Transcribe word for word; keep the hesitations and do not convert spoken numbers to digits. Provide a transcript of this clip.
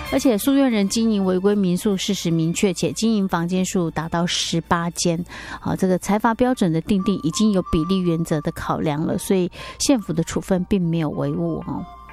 而且诉愿人经营违规民宿事实明确，且经营房间数达到十八间，好，这个裁罚标准的定定已经有比例原则的考量了，所以县府的处分并没有违误哦。